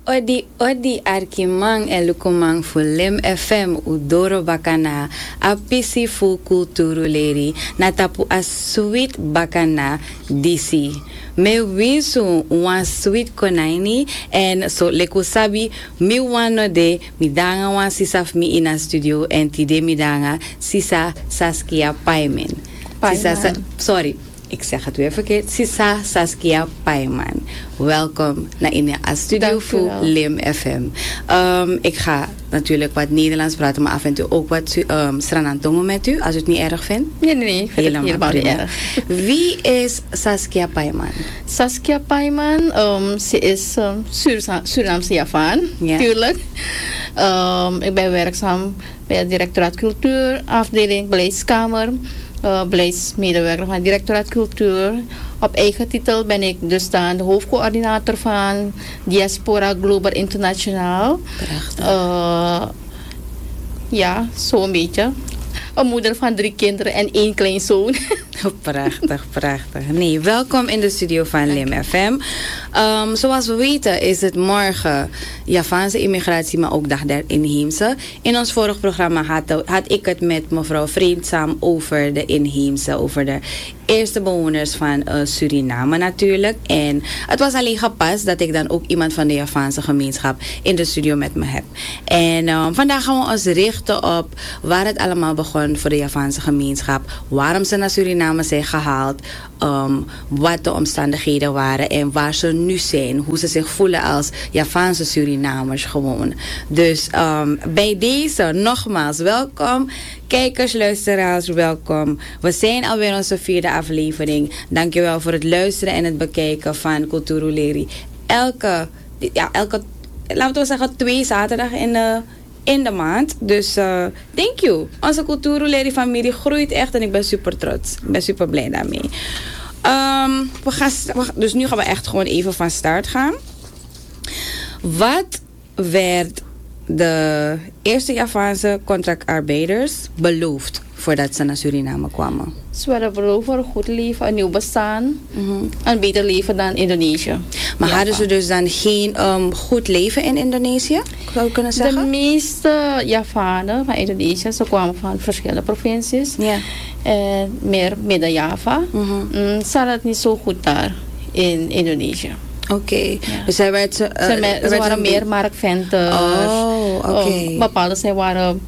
Odi arkimang elukumang fulim FM udoro bakana apisi fu kulturu leri natapu a sweet bakana disi. Me wisu wan sweet konaini en so leku sabi mi wano de mi danga wan sisaf mi ina studio en tide mi danga sisa Saskia Paiman. Sorry. Ik zeg het weer verkeerd. Sisa Saskia Paiman. Welkom naar in de studio voor Lim FM. Ik ga natuurlijk wat Nederlands praten, maar af en toe ook wat Sranantongo met u, als u het niet erg vindt. Nee. Helemaal niet erg. Wie is Saskia Paiman? Saskia Paiman, ze is Surinaamse Javaan, tuurlijk. Ik ben werkzaam bij het directoraat cultuur, afdeling Beleidskamer. Beleidsmedewerker van het directoraat cultuur. Op eigen titel ben ik dus dan de hoofdcoördinator van Diaspora Global Internationaal. Ja, zo'n beetje. Een moeder van 3 kinderen en 1 kleinzoon. Prachtig. Nee, welkom in de studio van Lim FM. Zoals we weten is het morgen Javaanse immigratie, maar ook Dag der Inheemse. In ons vorig programma had ik het met mevrouw Vreemdzaam over de inheemse, over de eerste bewoners van Suriname natuurlijk. En het was alleen gepast dat ik dan ook iemand van de Javaanse gemeenschap in de studio met me heb. En vandaag gaan we ons richten op waar het allemaal begon voor de Javaanse gemeenschap. Waarom ze naar Suriname zijn gehaald. Wat de omstandigheden waren en waar ze nu zijn. Hoe ze zich voelen als Javaanse Surinamers gewoon. Dus bij deze nogmaals welkom. Kijkers, luisteraars, welkom. We zijn alweer onze 4e aflevering. Dankjewel voor het luisteren en het bekijken van Kulturu Leri. Elke, laten we zeggen, 2 zaterdag in de maand. Dus thank you. Onze Kulturu Leri familie groeit echt en ik ben super trots. Ik ben super blij daarmee. Dus nu gaan we echt gewoon even van start gaan. Wat werd de eerste Javaanse contractarbeiders beloofd voordat ze naar Suriname kwamen? Ze werden beloofd voor een goed leven, een nieuw bestaan. Een beter leven dan Indonesië. Maar hadden ze dus dan geen goed leven in Indonesië? Zou je kunnen zeggen? De meeste Javanen van Indonesië, ze kwamen van verschillende provincies. Ja. En meer Midden-Java. Ze hadden het niet zo goed daar in Indonesië. Oké. Ja. Dus zij werd ze waren meer marktventers. Oh, oké. Bepaalde zij waren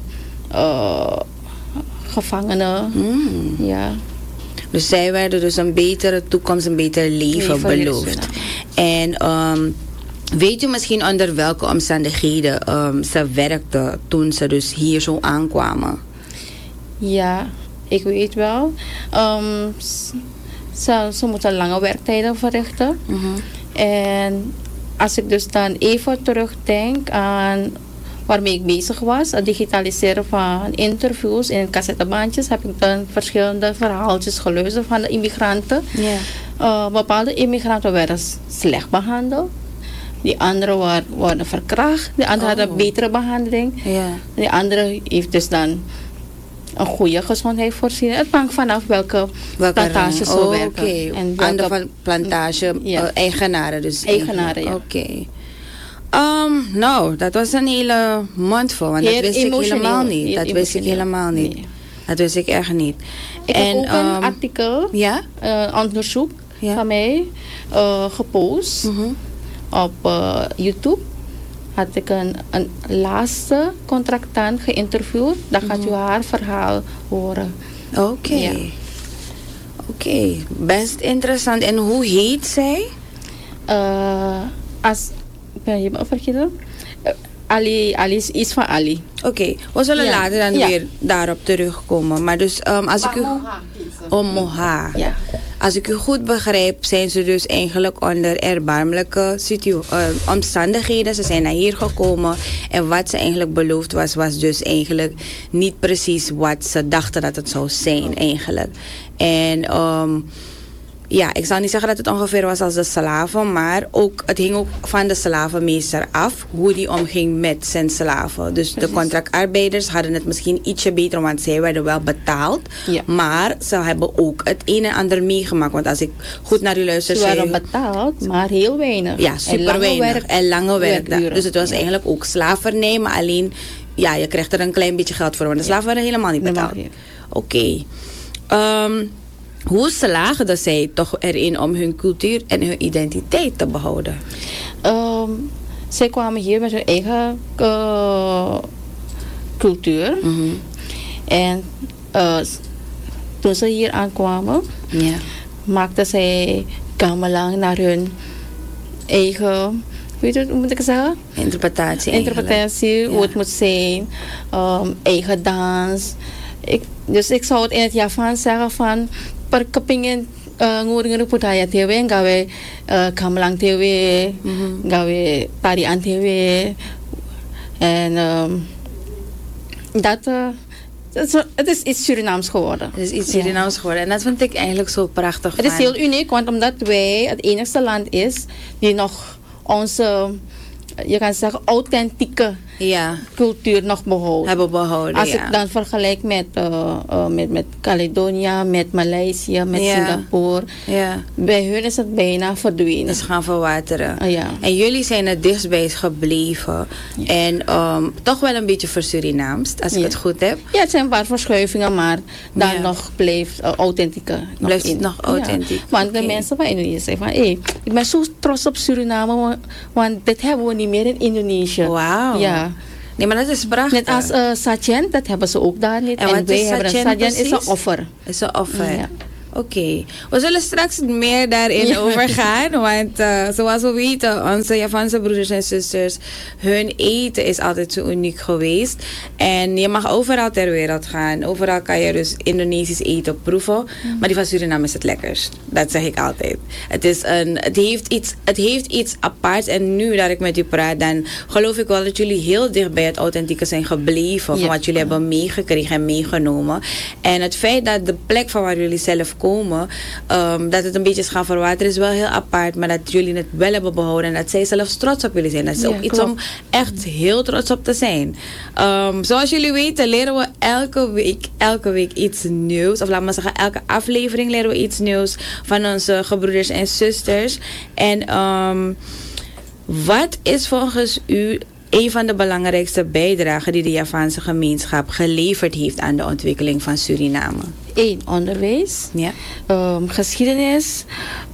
gevangenen. Ja. Dus zij werden dus een betere toekomst, een beter leven beloofd. En weet u misschien onder welke omstandigheden ze werkten toen ze dus hier zo aankwamen? Ja, ik weet wel. Ze moeten lange werktijden verrichten. En als ik dus dan even terugdenk aan waarmee ik bezig was, het digitaliseren van interviews in cassettebandjes, heb ik dan verschillende verhaaltjes geluisterd van de immigranten. Bepaalde immigranten werden slecht behandeld. Die anderen worden verkracht. Die anderen hadden betere behandeling. Die andere heeft dus dan een goede gezondheidsvoorziening. Het hangt vanaf welke plantages ze werken. En andere plantage-eigenaren dus. Eigenaren, ja. Oké. Nou, dat was een hele mondvol. Want dat wist ik helemaal niet. Dat wist ik helemaal niet. Dat wist ik echt niet. Ik heb ook een artikel, onderzoek van mij, gepost op YouTube. Had ik een laatste contractant geïnterviewd. Dan gaat u haar verhaal horen. Oké, best interessant. En hoe heet zij? Ben je me vergeten? Ali is iets van Ali. Oké, we zullen later dan weer daarop terugkomen. Maar dus als ik u... Moha. Ja. Als ik u goed begrijp, zijn ze dus eigenlijk onder erbarmelijke omstandigheden. Ze zijn naar hier gekomen. En wat ze eigenlijk beloofd was dus eigenlijk niet precies wat ze dachten dat het zou zijn eigenlijk. En ja, ik zou niet zeggen dat het ongeveer was als de slaven, maar ook, het hing ook van de slavenmeester af hoe die omging met zijn slaven. Dus de contractarbeiders hadden het misschien ietsje beter, want zij werden wel betaald. Ja. Maar ze hebben ook het een en ander meegemaakt. Want als ik goed naar u luister... Ze werden betaald, maar heel weinig. Ja, super weinig. En lange werkdagen. Dus het was eigenlijk ook slavernij, maar alleen... Ja, je krijgt er een klein beetje geld voor, want de slaven werden helemaal niet betaald. Oké. Hoe slaagden zij toch erin om hun cultuur en hun identiteit te behouden? Zij kwamen hier met hun eigen cultuur. Mm-hmm. En toen ze hier aankwamen, maakten zij gamelan naar hun eigen... Hoe moet ik zeggen? Interpretatie, hoe het moet zijn. Eigen dans. Dus ik zou het in het Javaan zeggen van... Per kepingin ngurung budaya dewe, gawe gamelan dewe, gawe tarian dewe. En het is iets Surinaams geworden. Het is iets Surinaams geworden. En dat vind ik eigenlijk zo prachtig. Het is heel uniek, want omdat wij het enigste land is die nog onze, je kan zeggen, authentieke cultuur nog behouden. Hebben behouden, als ik dan vergelijk met Caledonië, met Maleisië, met Singapore. Ja. Bij hun is het bijna verdwenen. Het is gaan verwateren. En jullie zijn het dichtstbij gebleven. Ja. En toch wel een beetje voor Surinaams, als ik het goed heb. Ja, het zijn een paar verschuivingen, maar dan nog blijft authentieke. Blijft nog authentiek. Want de mensen van Indonesië zeggen van, ik ben zo trots op Suriname, want dit hebben we niet meer in Indonesië. Wauw. Ja. Nee, maar dat is prachtig. Net als Sajen, dat hebben ze ook daar niet. En wij hebben Sajen is een offer. Is een offer. Ja. Oké. We zullen straks meer daarin overgaan. Want zoals we weten, onze Javaanse broeders en zusters, hun eten is altijd zo uniek geweest. En je mag overal ter wereld gaan. Overal kan je dus Indonesisch eten proeven. Maar die van Suriname is het lekkerst. Dat zeg ik altijd. Het heeft iets aparts. En nu dat ik met u praat, dan geloof ik wel dat jullie heel dicht bij het authentieke zijn gebleven. Van wat jullie hebben meegekregen en meegenomen. En het feit dat de plek van waar jullie zelf komen, dat het een beetje is gaan verwateren, is wel heel apart, maar dat jullie het wel hebben behouden en dat zij zelfs trots op jullie zijn. Dat is ook iets om echt heel trots op te zijn. Zoals jullie weten leren we elke week iets nieuws, of laat maar zeggen, elke aflevering leren we iets nieuws van onze gebroeders en zusters. En wat is volgens u een van de belangrijkste bijdragen die de Javaanse gemeenschap geleverd heeft aan de ontwikkeling van Suriname? 1. Onderwijs. Ja. Geschiedenis.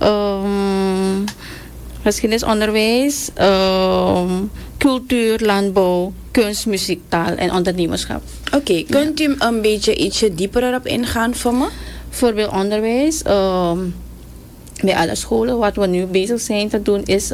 Onderwijs. Cultuur, landbouw, kunst, muziek, taal en ondernemerschap. Oké, kunt u een beetje ietsje dieper erop ingaan voor me? Bijvoorbeeld onderwijs. Bij alle scholen, wat we nu bezig zijn te doen is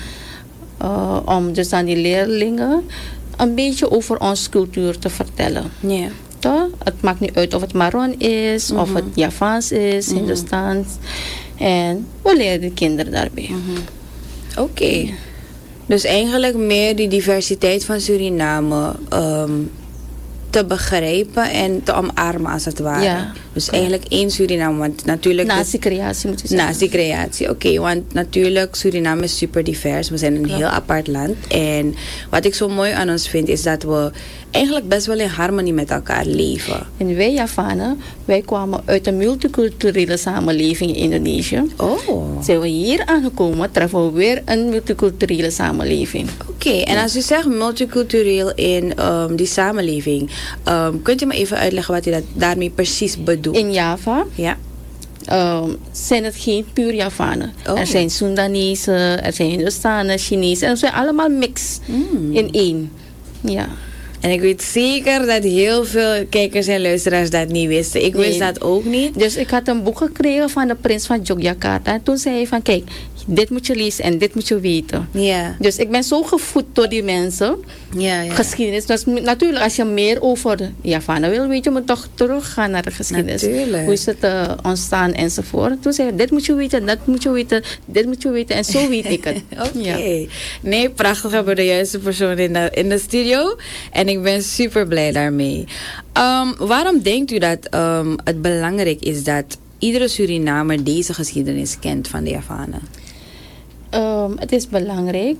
om dus aan die leerlingen een beetje over onze cultuur te vertellen. Ja. Toch? Het maakt niet uit of het Maron is, of het Javaans is, Hindoestaans. En we leren de kinderen daarbij. Oké. Dus eigenlijk meer die diversiteit van Suriname te begrijpen en te omarmen als het ware. Ja. Dus eigenlijk één Suriname, want natuurlijk... Nazi-creatie moet je zeggen. Nazi-creatie, oké, want natuurlijk Suriname is super divers. We zijn een heel apart land. En wat ik zo mooi aan ons vind is dat we eigenlijk best wel in harmonie met elkaar leven. En wij Javanen, wij kwamen uit een multiculturele samenleving in Indonesië. Oh. Zijn we hier aangekomen, treffen we weer een multiculturele samenleving. Oké, en als u zegt multicultureel in die samenleving, kunt u me even uitleggen wat u daarmee precies bedoelt? In Java zijn het geen puur Javanen. Er zijn Sundanese, er zijn Hindustanen, Chinezen. En het zijn allemaal mix in één. Ja. En ik weet zeker dat heel veel kijkers en luisteraars dat niet wisten. Ik wist dat ook niet. Dus ik had een boek gekregen van de prins van Yogyakarta. En toen zei hij van, kijk, dit moet je lezen en dit moet je weten. Ja. Dus ik ben zo gevoed door die mensen. Ja. Geschiedenis. Dus natuurlijk, als je meer over de Javanen wil weten, moet je toch teruggaan naar de geschiedenis. Natuurlijk. Hoe is het ontstaan enzovoort. Toen zei hij, dit moet je weten, dat moet je weten, dit moet je weten. En zo weet ik het. Oké. Ja. Nee, prachtig, hebben we de juiste persoon in de studio. En ik ben super blij daarmee. Waarom denkt u dat het belangrijk is dat iedere Surinamer deze geschiedenis kent van de Javanen? Het is belangrijk.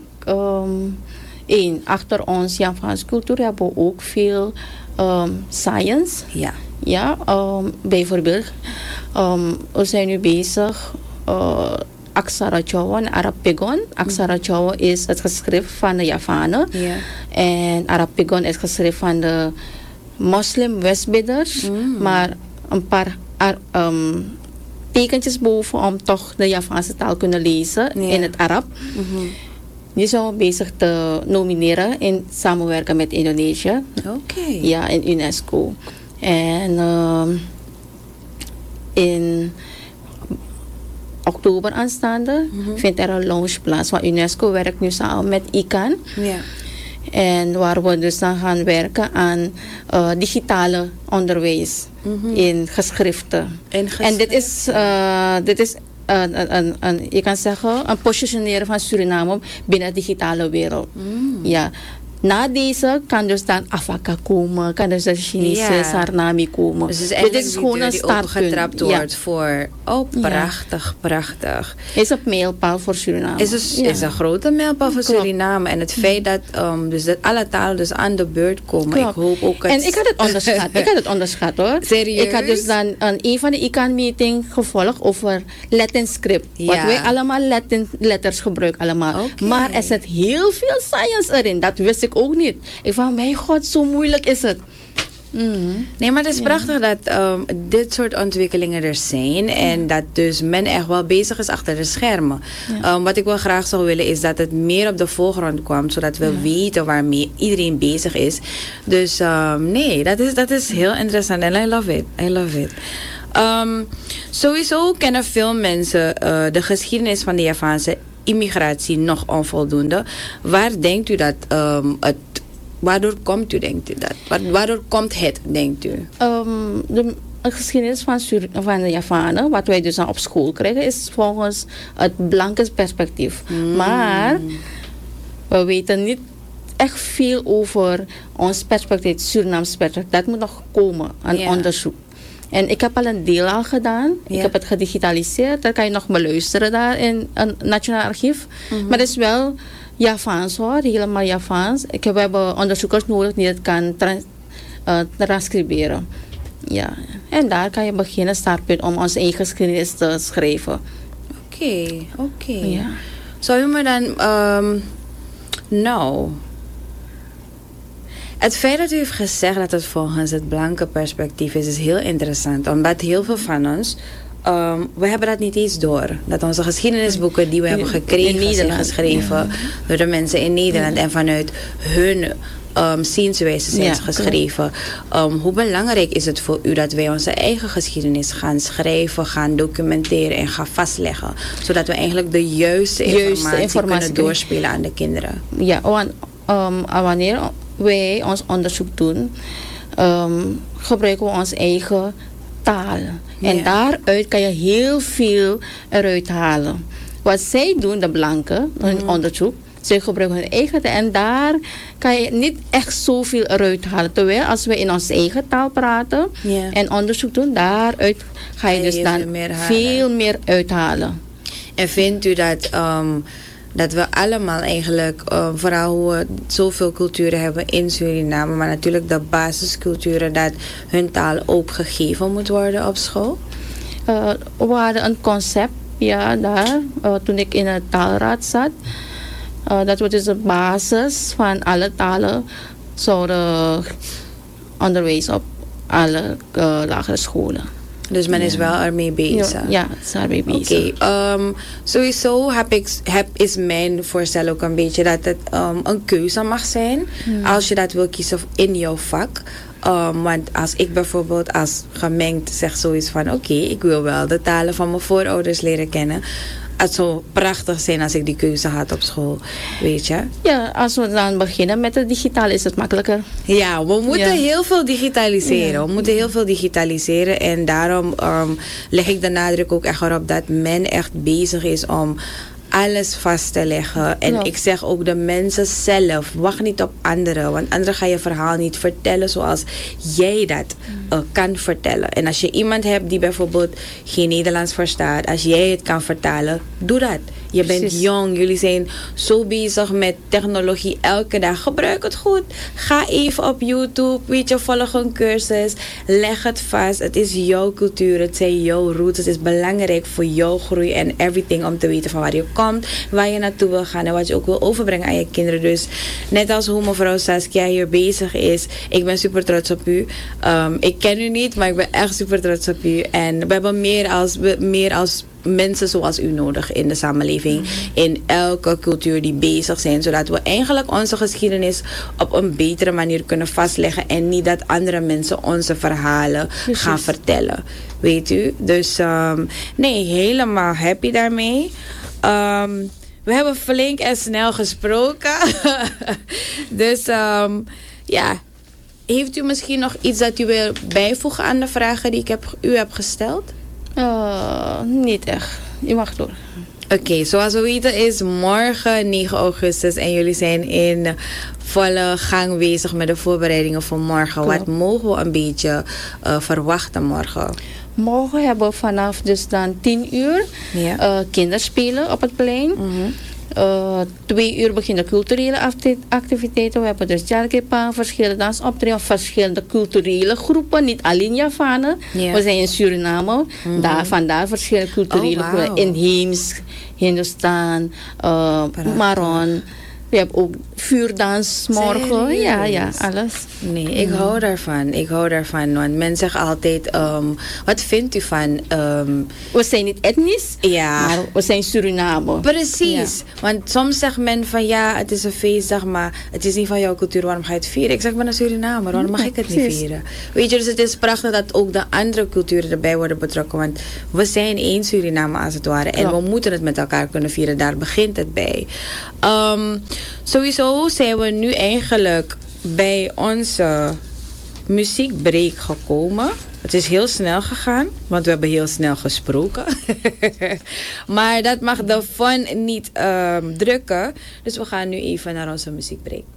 Achter ons Javaanse cultuur hebben we ook veel science. Ja. Ja, bijvoorbeeld, we zijn nu bezig Aksara Jawa en Arapigon. Aksara Jawa is het geschrift van de Javanen. Ja. En Arapigon is het geschrift van de moslim-westbidders. Maar een paar tekentjes boven om toch de Javaanse taal kunnen lezen in het Arab. Die zijn we bezig te nomineren in samenwerken met Indonesië. Oké. Ja, in UNESCO. En in oktober aanstaande vindt er een lounge plaats. Want UNESCO werkt nu samen met ICANN. Ja. En waar we dus dan gaan werken aan digitale onderwijs in geschriften. En dit is je kan zeggen, een positioneren van Suriname binnen de digitale wereld. Ja. Na deze kan dus dan Afaka komen, kan dus de Chinese Sarnami komen. Dus dit is gewoon een startpunt. Getrapt wordt voor, prachtig, prachtig. Is een mijlpaal voor Suriname. Is een grote mijlpaal voor Suriname. En het feit dat, dus dat alle talen dus aan de beurt komen. Klopt. Ik hoop ook en ik had het onderschat. Hoor. Serieus? Ik had dus dan een van de ICANN-meeting gevolgd over Latin script. Wat wij allemaal Latin letters gebruiken allemaal. Okay. Maar er zit heel veel science erin. Dat wist ik ook niet. Ik van, mijn god, zo moeilijk is het. Nee, maar het is prachtig dat dit soort ontwikkelingen er zijn. En dat dus men echt wel bezig is achter de schermen. Wat ik wel graag zou willen is dat het meer op de voorgrond kwam. Zodat we weten waarmee iedereen bezig is. Dus nee, dat is heel interessant. En I love it. I love it. Sowieso kennen veel mensen de geschiedenis van de Javaanse immigratie nog onvoldoende. Waar denkt u dat waardoor komt u, denkt u dat? Waardoor komt het, denkt u? De geschiedenis van de Javanen, wat wij dus dan op school krijgen, is volgens het blanke perspectief. Maar we weten niet echt veel over ons perspectief, het Surinaams perspectief. Dat moet nog komen, een onderzoek. En ik heb al een deel al gedaan. Ik heb het gedigitaliseerd. Dat kan je nog beluisteren daar in een nationaal archief. Maar het is wel Javaans hoor, helemaal Javaans. We hebben onderzoekers nodig die het kan transcriberen. Ja. En daar kan je beginnen, startpunt, om onze eigen geschiedenis te schrijven. Oké. Ja. Zou u me dan... Het feit dat u heeft gezegd dat het volgens het blanke perspectief is heel interessant. Omdat heel veel van ons, we hebben dat niet eens door. Dat onze geschiedenisboeken die we hebben gekregen zijn geschreven door de mensen in Nederland. En vanuit hun zienswijze zijn geschreven. Hoe belangrijk is het voor u dat wij onze eigen geschiedenis gaan schrijven, gaan documenteren en gaan vastleggen? Zodat we eigenlijk de juiste informatie kunnen doorspelen aan de kinderen. Ja, want wanneer wij ons onderzoek doen, gebruiken we onze eigen taal. En daaruit kan je heel veel eruit halen. Wat zij doen, de blanken, hun onderzoek, zij gebruiken hun eigen taal. En daar kan je niet echt zoveel eruit halen. Terwijl als we in onze eigen taal praten en onderzoek doen, daaruit ga je dus dan veel meer uithalen. En vindt u dat we allemaal eigenlijk, vooral hoe we zoveel culturen hebben in Suriname, maar natuurlijk de basisculturen, dat hun taal ook gegeven moet worden op school? We hadden een concept, daar, toen ik in de taalraad zat, dat we dus de basis van alle talen zouden onderwijzen op alle lagere scholen. Dus men is wel ermee bezig. Ja, het is ermee bezig. Oké. Sowieso is mijn voorstel ook een beetje dat het een keuze mag zijn. Als je dat wil kiezen in jouw vak. Want als ik bijvoorbeeld als gemengd zeg zoiets van oké, ik wil wel de talen van mijn voorouders leren kennen. Het zou prachtig zijn als ik die keuze had op school, weet je? Ja, als we dan beginnen met het digitaal is het makkelijker. Ja, we moeten heel veel digitaliseren. We moeten heel veel digitaliseren. En daarom leg ik de nadruk ook echt erop dat men echt bezig is om alles vast te leggen. En ik zeg ook de mensen zelf, wacht niet op anderen. Want anderen gaan je verhaal niet vertellen zoals jij dat kan vertellen. En als je iemand hebt die bijvoorbeeld geen Nederlands verstaat, als jij het kan vertalen, doe dat. Je bent jong, jullie zijn zo bezig met technologie elke dag. Gebruik het goed. Ga even op YouTube, weet je, volg een cursus. Leg het vast. Het is jouw cultuur, het zijn jouw roots. Het is belangrijk voor jouw groei en everything om te weten van waar je komt, waar je naartoe wil gaan en wat je ook wil overbrengen aan je kinderen. Dus net als hoe mevrouw Saskia hier bezig is, ik ben super trots op u. Ik ken u niet, maar ik ben echt super trots op u. En we hebben meer als mensen zoals u nodig in de samenleving, in elke cultuur die bezig zijn, zodat we eigenlijk onze geschiedenis op een betere manier kunnen vastleggen en niet dat andere mensen onze verhalen gaan vertellen. Weet u? Dus nee, helemaal happy daarmee. We hebben flink en snel gesproken. Dus ja, heeft u misschien nog iets dat u wil bijvoegen aan de vragen die u heb gesteld? Niet echt. Je mag door. Oké, zoals we weten is morgen 9 augustus en jullie zijn in volle gang bezig met de voorbereidingen voor morgen. Klopt. Wat mogen we een beetje verwachten morgen? Morgen hebben we vanaf dus dan 10 uur kinderspelen op het plein. 2 uur beginnen culturele activiteiten. We hebben dus Jalkepa, verschillende dansoptredens, verschillende culturele groepen, niet alleen Javanen. We zijn in Suriname, vandaar verschillende culturele groepen, inheems, Hindustan, Maron. We hebben ook vuurdans morgen. Ja, alles. Nee, ik hou daarvan. Want men zegt altijd, wat vindt u van... we zijn niet etnisch, maar we zijn Suriname. Precies. Ja. Want soms zegt men van het is een feestdag, maar het is niet van jouw cultuur, waarom ga je het vieren? Ik zeg, ik ben een Surinamer, waarom mag ik het niet vieren? Weet je, dus het is prachtig dat ook de andere culturen erbij worden betrokken. Want we zijn één Suriname als het ware. En we moeten het met elkaar kunnen vieren. Daar begint het bij. Sowieso zijn we nu eigenlijk bij onze muziekbreak gekomen. Het is heel snel gegaan, want we hebben heel snel gesproken. Maar dat mag de fun niet drukken. Dus we gaan nu even naar onze muziekbreak.